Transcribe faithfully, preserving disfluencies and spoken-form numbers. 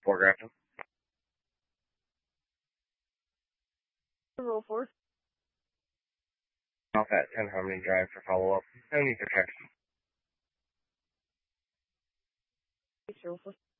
Fort Grafton. Roll four. Off at ten Harmony Drive for follow-up. No need for text. Roll four.